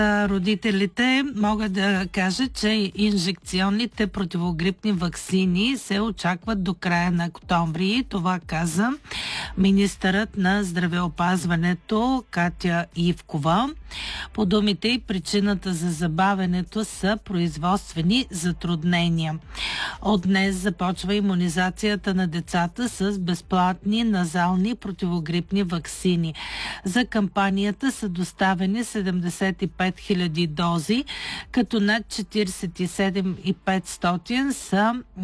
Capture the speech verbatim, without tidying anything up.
Родителите могат да кажат, че инжекционните противогрипни ваксини се очакват до края на октомври. Това каза министърът на здравеопазването Катя Ивкова. По думите и причината за забавенето са производствени затруднения. От днес започва имунизацията на децата с безплатни назални противогрипни ваксини. За кампанията са доставени седемдесет и пет хиляди дози, като над четиридесет и седем хиляди и петстотин са